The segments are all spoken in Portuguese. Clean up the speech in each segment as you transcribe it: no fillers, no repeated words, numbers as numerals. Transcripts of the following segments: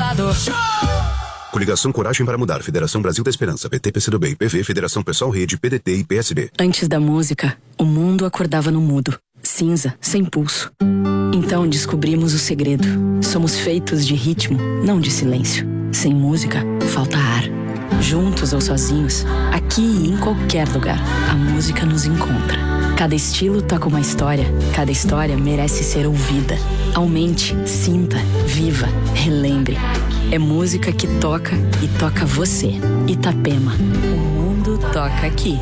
lado. Coligação Coragem para Mudar, Federação Brasil da Esperança, PT, PCdoB, PV, Federação Pessoal Rede, PDT e PSB. Antes da música, o mundo acordava no mudo, cinza, sem pulso. Então descobrimos o segredo. Somos feitos de ritmo, não de silêncio. Sem música, falta ar. Juntos ou sozinhos, aqui e em qualquer lugar, a música nos encontra. Cada estilo toca uma história, cada história merece ser ouvida. Aumente, sinta, viva, relembre. É música que toca e toca você. Itapema, o mundo toca aqui.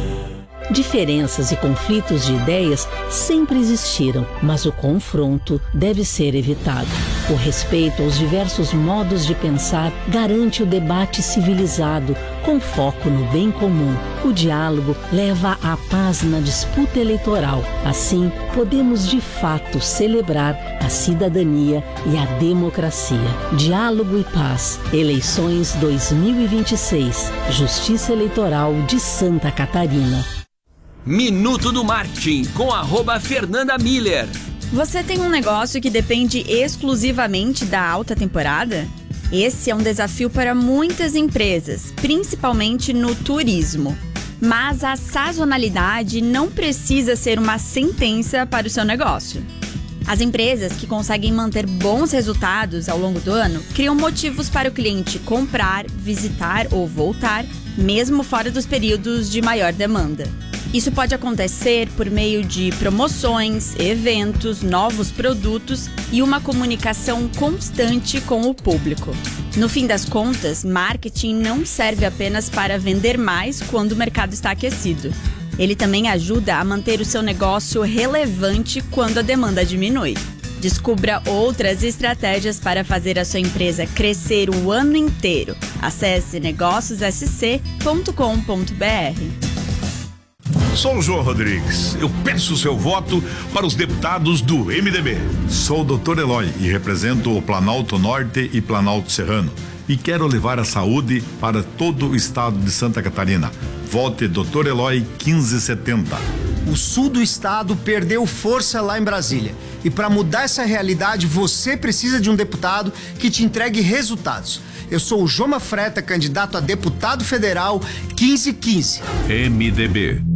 Diferenças e conflitos de ideias sempre existiram, mas o confronto deve ser evitado. O respeito aos diversos modos de pensar garante o debate civilizado, com foco no bem comum. O diálogo leva à paz na disputa eleitoral. Assim, podemos de fato celebrar a cidadania e a democracia. Diálogo e paz. Eleições 2026. Justiça Eleitoral de Santa Catarina. Minuto do Marketing com @Fernanda Miller. Você tem um negócio que depende exclusivamente da alta temporada? Esse é um desafio para muitas empresas, principalmente no turismo. Mas a sazonalidade não precisa ser uma sentença para o seu negócio. As empresas que conseguem manter bons resultados ao longo do ano criam motivos para o cliente comprar, visitar ou voltar, mesmo fora dos períodos de maior demanda. Isso pode acontecer por meio de promoções, eventos, novos produtos e uma comunicação constante com o público. No fim das contas, marketing não serve apenas para vender mais quando o mercado está aquecido. Ele também ajuda a manter o seu negócio relevante quando a demanda diminui. Descubra outras estratégias para fazer a sua empresa crescer o ano inteiro. Acesse negóciosSC.com.br. Sou o João Rodrigues. Eu peço o seu voto para os deputados do MDB. Sou o Dr. Eloy e represento o Planalto Norte e Planalto Serrano. E quero levar a saúde para todo o estado de Santa Catarina. Vote Dr. Eloy 1570. O sul do estado perdeu força lá em Brasília. E para mudar essa realidade, você precisa de um deputado que te entregue resultados. Eu sou o Joma Freta, candidato a deputado federal 1515. MDB.